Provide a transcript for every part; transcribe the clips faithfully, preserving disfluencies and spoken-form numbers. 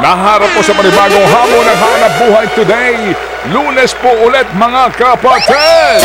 Naharap po sa panibagong hamon ng hanap buhay today. Lunes po ulit mga kapatid.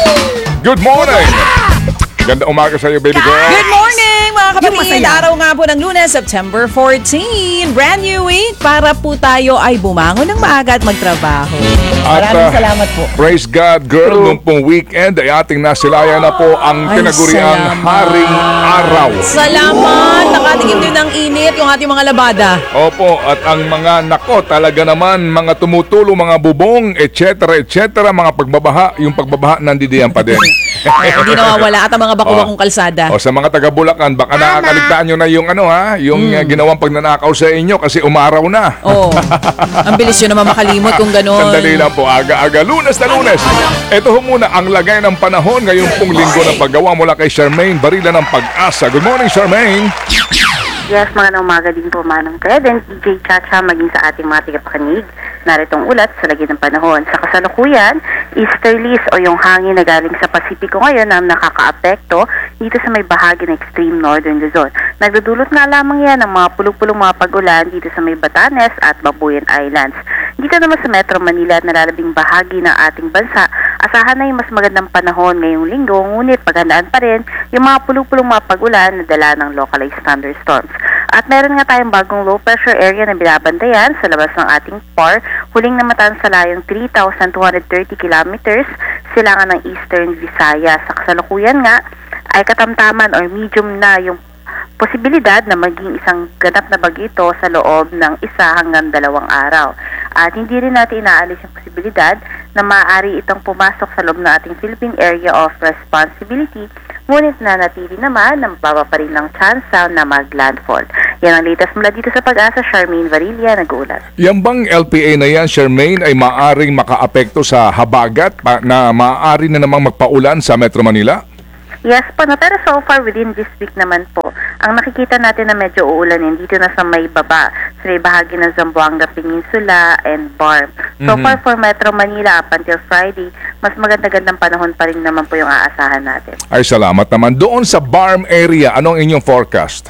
Good morning. Ganda umaga sa iyo, baby girl. Good morning, mga kapatid. masaya. Araw nga po ng Lunes, September fourteenth. Brand new week para po tayo ay bumangon ng maaga at magtrabaho. At, Maraming uh, salamat po. Praise God, girl. Nung pong weekend ay ating nasilayan na po ang Ay, tinaguriang salamat. Haring Araw. Salamat! Nakatikim din ng init yung ating mga labada. Opo, at ang mga nako talaga naman, mga tumutulong, mga bubong, et cetera, et cetera, mga pagbabaha, yung pagbabaha nandidiyan pa din. Hindi nawawala at ang mga Oh. bakuwakong kalsada. O sa mga taga Bulacan, baka nakakaligtaan nyo na yung ano ha, yung uh, ginawang pagnanakaw sa inyo kasi umaraw na. Oo. Ang bilis yun naman makalimot kung gano'n. Sandali lang po, aga-aga, Lunes na Lunes. Ito ho muna ang lagay ng panahon ngayong pong linggo ng paggawa mula kay Charmaine Barila ng Pag-asa. Good morning, Charmaine. Yes, mga umaga din po, Manong Ted and D J Chacha, maging sa ating mga tigapakinig. Naritong ulat sa lagi ng panahon. Sa kasalukuyan, easterlies o yung hangin na galing sa Pasipiko ngayon na nakakaapekto dito sa may bahagi ng extreme northern Luzon. Nagdudulot nga lamang yan ng mga pulong-pulong mga pag-ulan dito sa may Batanes at Babuyan Islands. Dito naman sa Metro Manila at nalalabing bahagi ng ating bansa, asahan na yung mas magandang panahon ngayong linggo, ngunit paghandaan pa rin yung mga pulong-pulong mga pag-ulan na dala ng localized thunderstorms. At meron nga tayong bagong low pressure area na binabantayan sa labas ng ating P A R, huling namatan sa layong three thousand two hundred thirty kilometers, silangan ng Eastern Visayas. Sa kasalukuyan nga, ay katamtaman or medium na yung posibilidad na maging isang ganap na bagyo ito sa loob ng isa hanggang dalawang araw. At hindi rin natin inaalis yung posibilidad na maaari itong pumasok sa loob ng ating Philippine Area of Responsibility, ngunit nanatili naman na mababa pa rin ng chance na mag-landfall. Yan ang latest mula dito sa Pag-asa. Charmaine Varilla, nag-uulat. Yan bang L P A na yan, Charmaine, ay maaring makaapekto sa habagat pa, na maaari na namang magpaulan sa Metro Manila? Yes po, no, pero so far within this week naman po, ang nakikita natin na medyo uulanin dito na sa may baba, sa may bahagi ng Zamboanga Peninsula and Barm. So Mhm. far for Metro Manila up until Friday, mas maganda-gandang panahon pa rin naman po yung aasahan natin. Ay, salamat naman. Doon sa Barm area, anong inyong forecast?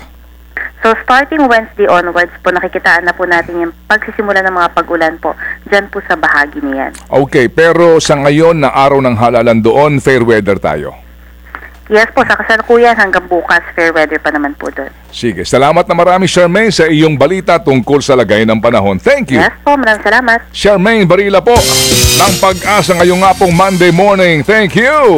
So starting Wednesday onwards po, nakikitaan na po natin yung pagsisimula ng mga pag-ulan po dyan po sa bahagi niyan. Okay, pero sa ngayon na araw ng halalan doon, fair weather tayo. Yes po, sa kasalukuyan hanggang bukas, fair weather pa naman po doon. Sige, salamat na marami, Charmaine, sa iyong balita tungkol sa lagay ng panahon. Thank you. Yes po, maraming salamat. Charmaine Barila po ng Pag-asa ngayong nga pong Monday morning. Thank you.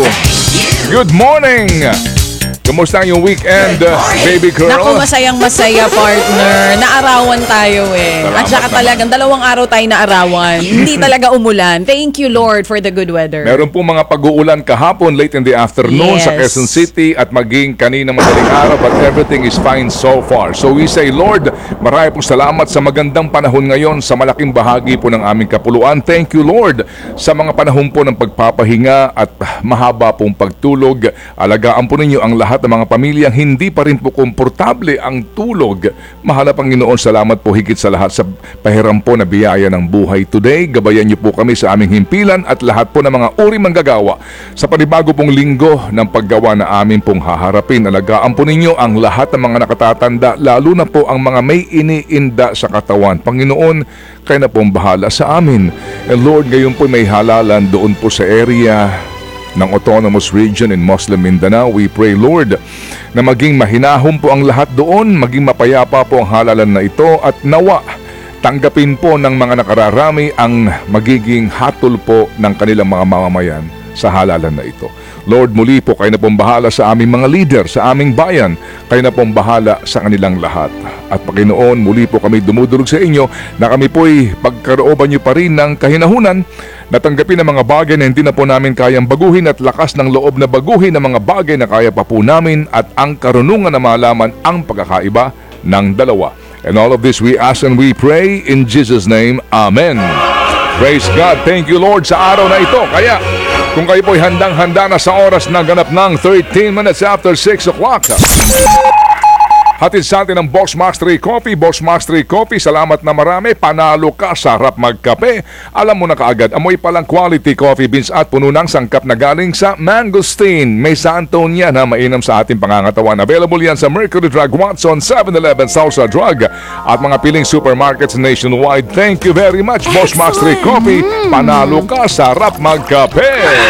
Good morning. Kumusta ang iyong weekend, uh, baby girl? Naku, masayang masaya, partner. Naarawan tayo eh. Salamat At saka naman. talagang dalawang araw tayo naarawan. Hindi talaga umulan. Thank you, Lord, for the good weather. Meron pong mga pag-uulan kahapon late in the afternoon Yes. sa Quezon City at maging kanina madaling araw, but everything is fine so far. So we say, Lord, marami pong salamat sa magandang panahon ngayon sa malaking bahagi po ng aming kapuluan. Thank you, Lord, sa mga panahon po ng pagpapahinga at mahaba pong pagtulog. Alagaan po ninyo ang lahat ng mga pamilyang hindi pa rin po komportable ang tulog. Mahal na Panginoon, salamat po higit sa lahat sa pahiram po na biyaya ng buhay today. Gabayan niyo po kami sa aming himpilan at lahat po ng mga uri manggagawa sa panibago pong linggo ng paggawa na amin pong haharapin. Alagaan po ninyo ang lahat ng mga nakatatanda, lalo na po ang mga may iniinda sa katawan. Panginoon, kayo na pong bahala sa amin. And Lord, ngayon po may halalan doon po sa area ng Autonomous Region in Muslim Mindanao. We pray, Lord, na maging mahinahon po ang lahat doon, maging mapayapa po ang halalan na ito at nawa tanggapin po ng mga nakararami ang magiging hatol po ng kanilang mga mamamayan sa halalan na ito. Lord, muli po kayo na pong bahala sa aming mga leader, sa aming bayan. Kayo na pong bahala sa kanilang lahat. At Panginoon, muli po kami dumudulog sa inyo na kami po'y pagkarooban niyo pa rin ng kahinahunan na tanggapin ang mga bagay na hindi na po namin kayang baguhin at lakas ng loob na baguhin ang mga bagay na kaya pa po namin at ang karunungan na malaman ang pagkakaiba ng dalawa. And all of this we ask and we pray in Jesus' name. Amen. Praise God. Thank you, Lord, sa araw na ito. Kaya, kung kayo po'y handang-handa na sa oras na ganap ng thirteen minutes after six o'clock, Hatid sa atin ng Boss Max three Coffee. Boss Max three Coffee, salamat na marami. Panalo ka, sarap magkape. Alam mo na kaagad, amoy palang quality coffee beans at puno ng sangkap na galing sa Mangosteen. May santon yan na mainam sa ating pangangatawan. Available yan sa Mercury Drug, Watson, seven eleven, Salsa Drug at mga piling supermarkets nationwide. Thank you very much, Boss Max three Coffee. Panalo ka, sarap magkape.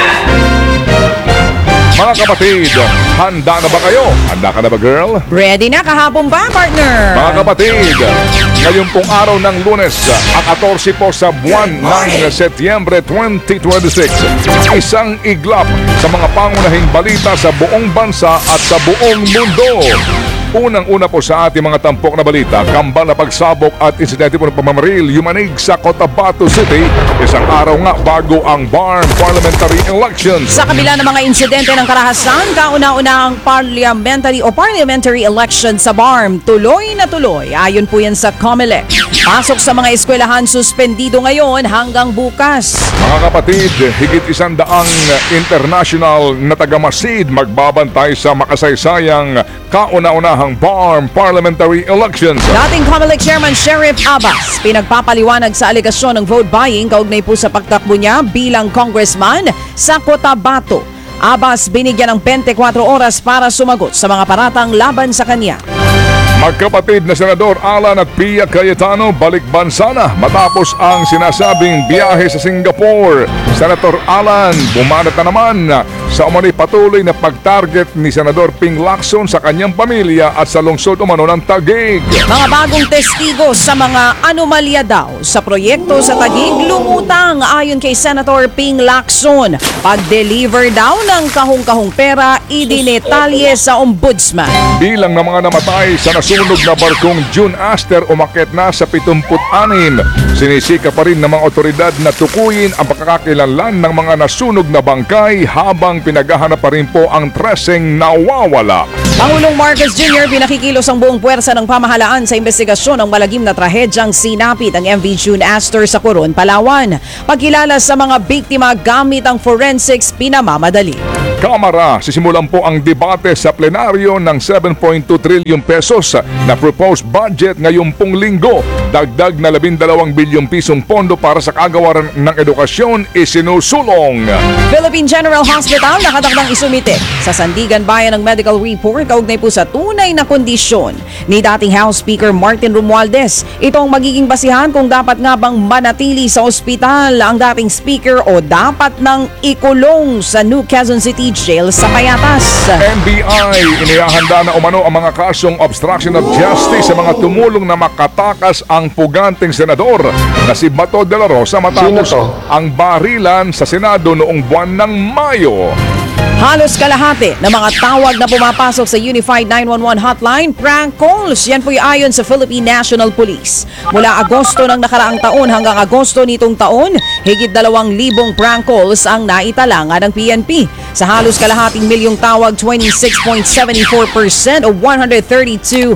Mga kapatid, handa na ba kayo? Handa ka na ba, girl? Ready na kahapon ba, partner? Mga kapatid, ngayon pong araw ng Lunes, ang fourteen po sa buwan ng Setyembre twenty twenty-six, isang iglap sa mga pangunahing balita sa buong bansa at sa buong mundo. Unang-una po sa ating mga tampok na balita, kambal na pagsabog at insidente po ng pamamaril yumanig sa Cotabato City, isang araw nga bago ang B A R M parliamentary elections. Sa kabila ng mga insidente ng karahasan, kauna-una ang parliamentary o parliamentary election sa B A R M tuloy na tuloy. Ayon po yan sa COMELEC. Pasok sa mga eskwelahan suspendido ngayon hanggang bukas. Mga kapatid, higit isang daang international na taga-masid magbabantay sa makasaysayang kauna-unahang B A R M parliamentary elections. Dating COMELEC Chairman Sheriff Abbas, pinagpapaliwanag sa alegasyon ng vote buying kaugnay po sa pagtakbo niya bilang congressman sa Cotabato. Abbas binigyan ng twenty-four oras para sumagot sa mga paratang laban sa kanya. Magkapatid na Senador Alan at Pia Cayetano balik bansa na matapos ang sinasabing biyahe sa Singapore. Senator Alan bumanat na naman sa umano'y patuloy na pag-target ni Senador Ping Lacson sa kanyang pamilya at sa lungsod umano ng Taguig. Mga bagong testigo sa mga anomalya daw sa proyekto sa Taguig lumutang ayon kay Senator Ping Lacson. Pag-deliver daw ng kahong-kahong pera idinetalye sa ombudsman. Bilang ng mga namatay sa nasunog na barkong June Aster umakyat na sa pitumpu't-anim. Sinisika pa rin ng mga otoridad na tukuyin ang pagkakakilanlan ng mga nasunog na bangkay habang pinaghahanap pa rin po ang treseng nawawala. Pangulong Marcos Junior pinakikilos ang buong puwersa ng pamahalaan sa investigasyon ng malagim na trahedyang sinapit ang M V June Aster sa Coron, Palawan. Pagkilala sa mga biktima gamit ang forensics pinamamadali. Kamara, sisimulan po ang debate sa plenaryo ng seven point two trillion pesos na proposed budget ngayong pong linggo. Dagdag na labindalawang bilyong pisong pondo para sa kagawaran ng edukasyon isinusulong. Philippine General Hospital nakatakdang isumite sa Sandigan Bayan ng medical report kaugnay po sa tunay na kondisyon ni dating House Speaker Martin Romualdez. Ito ang magiging basihan kung dapat nga bang manatili sa ospital ang dating speaker o dapat nang ikulong sa New Quezon City Jail sa Payatas. N B I, inihahanda na umano ang mga kasong obstruction of justice sa mga tumulong na makatakas ang puganting senador na si Bato de la Rosa matapos ang barilan sa Senado noong buwan ng Mayo. Halos kalahati ng mga tawag na pumapasok sa Unified nine one one hotline, prank calls. Yan po'y ayon sa Philippine National Police. Mula Agosto ng nakaraang taon hanggang Agosto nitong taon, higit dalawang libong prank calls ang naitalanga ng P N P. Sa halos kalahating milyong tawag, twenty-six point seven four percent o one hundred thirty-two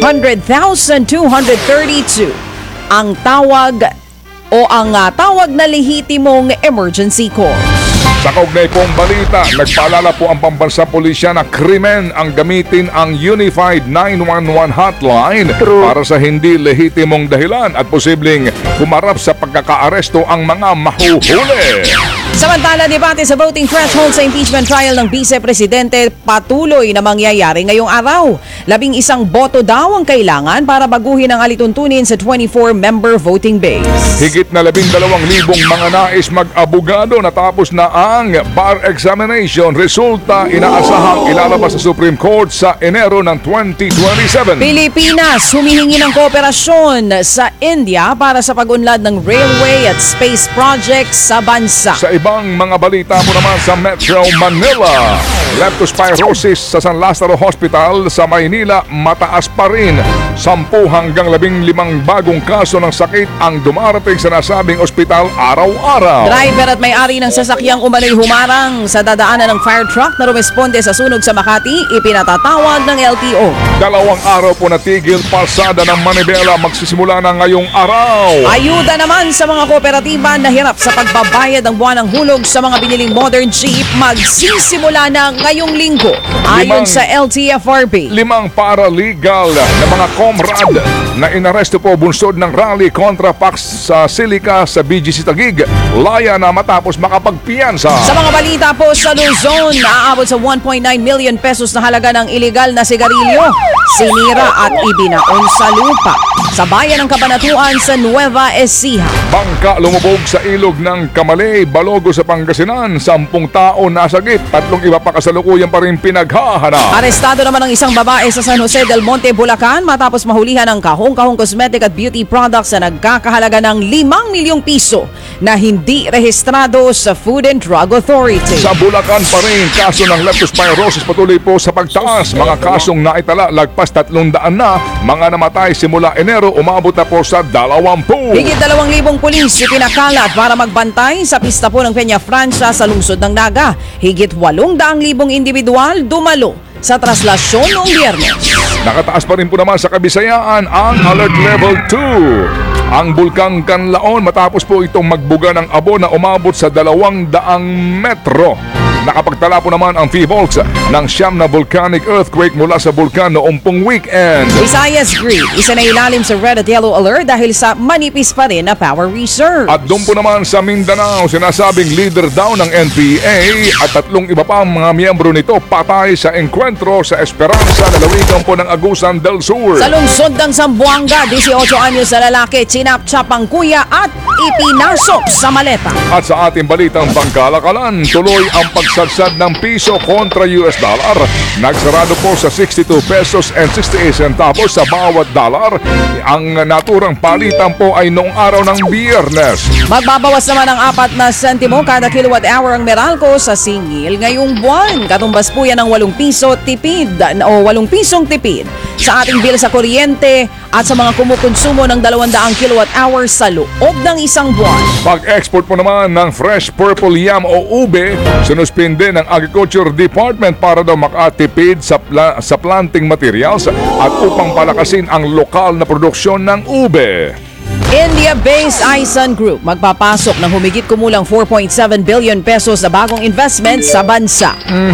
thousand two hundred thirty-two ang tawag o ang uh, tawag na lehitimong emergency call. Sa kaugnay pong balita, nagpaalala po ang pambansa pulisya na krimen ang gamitin ang Unified nine one one hotline para sa hindi lehitimong dahilan at posibleng humarap sa pagkakaaresto ang mga mahuhuli. Samantala, debate sa voting threshold sa impeachment trial ng Vice Presidente patuloy na mangyayari ngayong araw. Labing isang boto daw ang kailangan para baguhin ang alituntunin sa twenty-four member voting base. Higit na labindalawang libong mga nais mag-abogado natapos na ang bar examination. Resulta inaasahang ilalabas sa Supreme Court sa Enero ng twenty twenty-seven. Pilipinas humihingi ng kooperasyon sa India para sa pag-unlad ng railway at space project sa bansa. Sa ibang mga balita mo naman sa Metro Manila, leptospirosis sa San Lazaro Hospital sa Maynila mataas pa rin. Sampu hanggang labing limang bagong kaso ng sakit ang dumarating sa nasabing ospital araw-araw. Driver at may-ari ng sasakyang umano'y humarang sa dadaanan ng fire truck na rumesponde sa sunog sa Makati, ipinatatawag ng L T O. Dalawang araw po natigil pasada ng Manibela, magsisimula na ngayong araw. Ayuda naman sa mga kooperatiba na hirap sa pagbabayad ng buwan ng paghulog sa mga biniling modern jeep magsisimula na ngayong linggo ayon Limang- sa L T F R B. Limang paralegal na mga comrade na inaresto po bunsod ng rally kontra Pax sa Silica sa B G C Taguig. Laya na matapos makapagpiyansa. Sa mga balita po sa Luzon, naaabot sa one point nine million pesos na halaga ng iligal na sigarilyo, sinira at ibinaon sa lupa sa bayan ng Kabanatuan sa Nueva Ecija. Bangka lumubog sa ilog ng Kamalay, Balogo sa Pangasinan. Sampung tao nasagip, tatlong iba pa kasalukuyan pa rin pinaghahanap. Arestado naman ang isang babae sa San Jose del Monte, Bulacan matapos mahulihan ng kahong-kahong cosmetic at beauty products na nagkakahalaga ng limang milyong piso na hindi rehistrado sa Food and Drug Authority. Sa Bulacan pa rin, kaso ng leptospirosis patuloy po sa pagtaas. Mga kasong naitala lagpas tatlong daan na, mga namatay simula Enero, umabot na po sa dalawampu. Higit dalawang libong pulis ipinakalat para magbantay sa pista po ng Peña Francia sa lungsod ng Naga. Higit walong daang libong individual dumalo sa traslasyon noong Biyernes. Nakataas pa rin po naman sa Kabisayaan ang Alert Level two. Ang Bulkang Kanlaon matapos po itong magbuga ng abo na umabot sa dalawang daang metro. Nakapagtala po naman ang P-Volks ng siyam na volcanic earthquake mula sa bulkan noong pong weekend. Visayas Grid, isa na ilalim sa red at yellow alert dahil sa manipis pa rin na power reserve. At doon po naman sa Mindanao, sinasabing leader daw ng N P A at tatlong iba pang mga miyembro nito patay sa enkwentro sa Esperanza na lawigan po ng Agusan del Sur. Sa lungsod ng Zamboanga, eighteen anyos na lalaki, chinapchap ang kuya at ipinasok sa maleta. At sa ating balitang pangkalakalan, tuloy ang pagsadsad ng piso kontra U S dollar. Nagsarado po sa sixty-two pesos and sixty-eight centavos sa bawat dollar. Ang naturang palitan po ay noong araw ng Biyernes. Magbabawas naman ng apat na sentimo kada kilowatt hour ang Meralco sa singil ngayong buwan. Katumbas po yan ng walong piso tipid o walong pisong tipid sa ating bill sa kuryente at sa mga kumukonsumo ng dalawang kilowatt hour sa loob ng isang buwan. Pag-export po naman ng fresh purple yam o ube, sinuspinde ng Agriculture Department para daw makatipid sa, pla- sa planting materials at upang palakasin ang lokal na produksyon ng ube. India-based Aisun Group magpapasok ng humigit kumulang four point seven billion pesos na bagong investment sa bansa.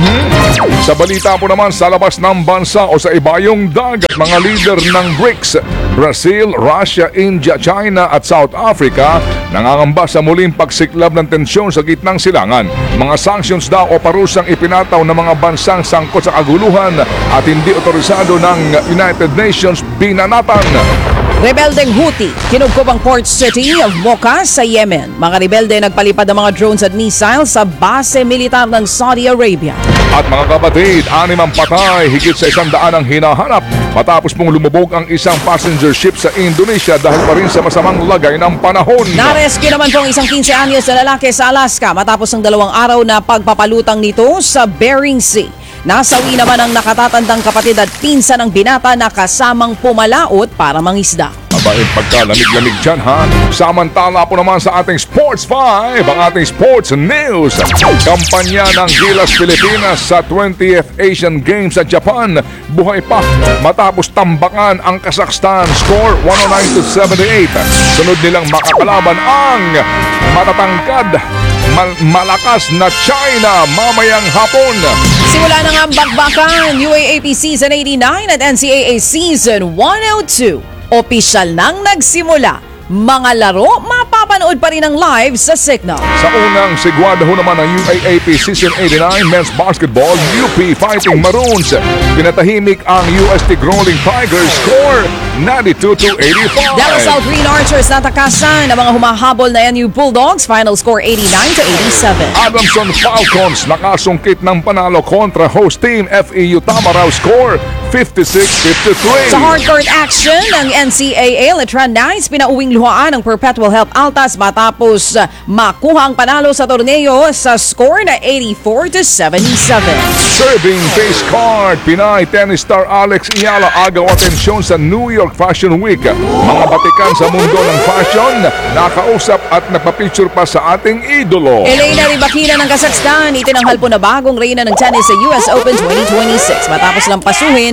Sa balita po naman sa labas ng bansa o sa ibayong dagat, mga leader ng BRICS, Brazil, Russia, India, China at South Africa nangangamba sa muling pagsiklab ng tensyon sa gitnang silangan. Mga sanctions daw o parusang ipinataw ng mga bansang sangkot sa kaguluhan at hindi otorisado ng United Nations binanatan. Rebeldeng Houthi, kinugkob ang port city of Mocha sa Yemen. Mga rebelde nagpalipad ng mga drones at missiles sa base militar ng Saudi Arabia. At mga kapatid, anim ang patay, higit sa isang daan ang hinahanap matapos pong lumubog ang isang passenger ship sa Indonesia dahil pa rin sa masamang lagay ng panahon. Narescue naman pong isang fifteen anyos na lalaki sa Alaska matapos ng dalawang araw na pagpapalutang nito sa Bering Sea. Nasawi naman ang nakatatandang kapatid at pinsan ng binata na kasamang pumalaot para mangisda. Abain pagkalamig-lamig dyan ha. Samantala po naman sa ating Sports five, ang ating sports news. Kampanya ng Gilas Pilipinas sa twentieth Asian Games sa Japan buhay pa matapos tambakan ang Kazakhstan, score one oh nine to seventy-eight. Sunod nilang makakalaban ang matatangkad, mal- malakas na China mamayang hapon. Simula na nga ang bakbakan, U A A P Season eighty-nine at N C A A Season one oh two. Opisyal nang nagsimula. Mga laro, mapapanood pa rin ang live sa Signal. Sa unang sigwada ho naman ng U A A P Season eighty-nine Men's Basketball, U P Fighting Maroons. Pinatahimik ang U S T Growling Tigers, score ninety-two to eighty-five. De La Salle Green Archers natakasan ng mga humahabol na N U Bulldogs, final score eighty-nine to eighty-seven. Adamson Falcons nakasungkit ng panalo kontra host team F E U Tamaraw, score fifty-six fifty-three. Sa hardcourt action ng N C A A, Letran Knights pinauwing luhaan ng Perpetual Help Altas matapos uh, makuha ang panalo sa torneo sa score na eighty-four to seventy-seven. Serving face card, Pinay tennis star Alex Iyala agaw atensyon sa New York Fashion Week. Mga batikan sa mundo ng fashion, nakausap at nagpa-picture pa sa ating idolo. Elena Rybakina ng Kazakhstan itinanghal po na bagong reyna ng tennis sa U S Open twenty twenty-six matapos lampasuhin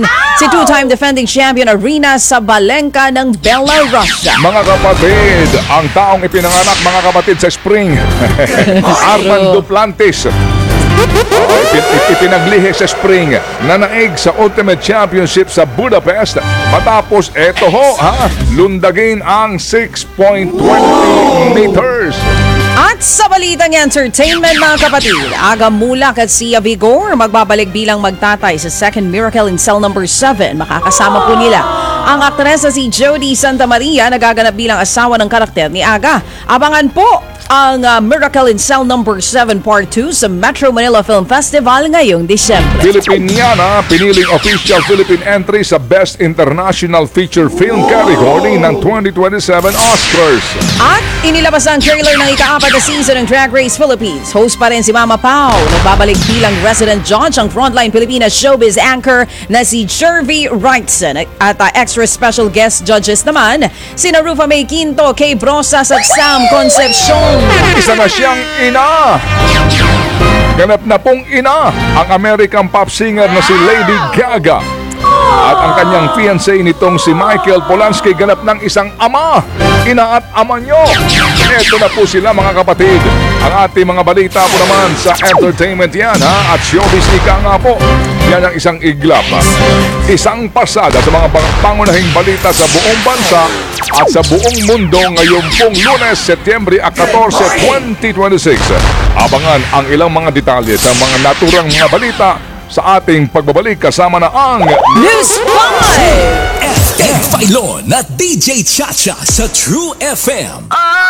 si two-time defending champion Arina Sabalenka ng Belarus. Mga kapatid, ang taong ipinanganak mga kapatid sa spring, Armand Duplantis. Oo, ipin- ipinaglihi sa spring na naig sa Ultimate Championship sa Budapest matapos eto ho ha, lundagin ang six point two zero meters. At sa balitang entertainment mga kapatid, Aga Mulak at Sia Vigor magbabalik bilang magtatay sa second Miracle in Cell number seven. Makakasama po nila ang aktres na si Jody Santa Maria na gaganap bilang asawa ng karakter ni Aga. Abangan po ang uh, Miracle in Cell number seven Part two sa Metro Manila Film Festival ngayong Disyembre. Filipiniana piniling official Philippine entry sa Best International Feature Film category ng twenty twenty-seven Oscars. At inilabas ang trailer ng ikaapat na season ng Drag Race Philippines. Host pa rin si Mama Pao. Nagbabalik bilang resident judge ang Frontline Pilipinas showbiz anchor na si Jervy Wrightson. At uh, extra special guest judges naman, sina Rufa May Quinto, Kay Brosas at Sam Concepcion. Isa na siyang ina. Ganap na pong ina ang American pop singer na si Lady Gaga. At ang kanyang fiancé nitong si Michael Polanski ganap ng isang ama. Ina at ama nyo. Ito na po sila mga kapatid. Ang ating mga balita po naman sa entertainment yan ha. At showbiz ika nga po. Yan ang isang iglap. Ha? Isang pasada sa mga pang- pangunahing balita sa buong bansa at sa buong mundo ngayong pong Lunes, Setyembre fourteen, twenty twenty-six. Abangan ang ilang mga detalye sa mga naturang mga balita sa ating pagbabalik kasama na ang News five! F M Filon at D J Chacha sa True F M.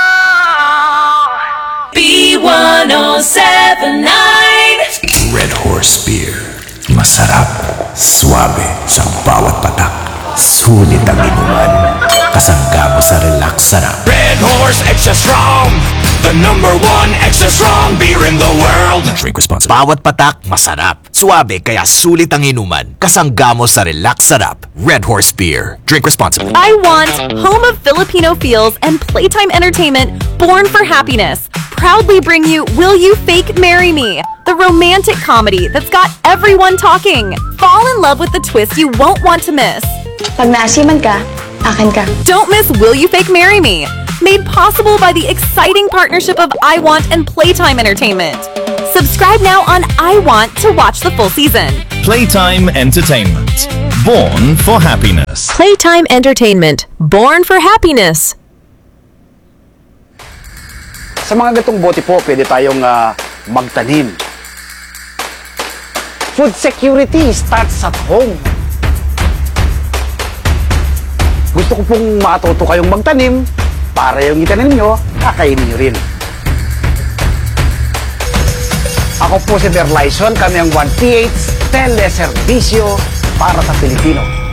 B one oh seven nine Red Horse Beer. Masarap, suabe sa bawat patak. Sulit ang inuman. Kasangga mo sa relax sarap. Red Horse Extra Strong, the number one extra strong beer in the world. Drink responsibly. Bawat patak, masarap. Suabe kaya sulit ang inuman. Kasangga mo sa relax sarap. Red Horse Beer. Drink responsibly. I want home of Filipino feels and playtime entertainment born for happiness. Proudly bring you Will You Fake Marry Me? The romantic comedy that's got everyone talking. Fall in love with the twist you won't want to miss. Pag naasiman ka, akin ka. Don't miss Will You Fake Marry Me? Made possible by the exciting partnership of I Want and Playtime Entertainment. Subscribe now on I Want to watch the full season. Playtime Entertainment. Born for happiness. Playtime Entertainment. Born for happiness. Sa mga gatong bote po, pwede tayong ah, magtanim. Food security starts at home. Gusto ko pong matuto kayong magtanim para yung itanim nyo, kakainin nyo rin. Ako po si Berlyson, kami ang one P H Teleservisyo para sa Pilipino.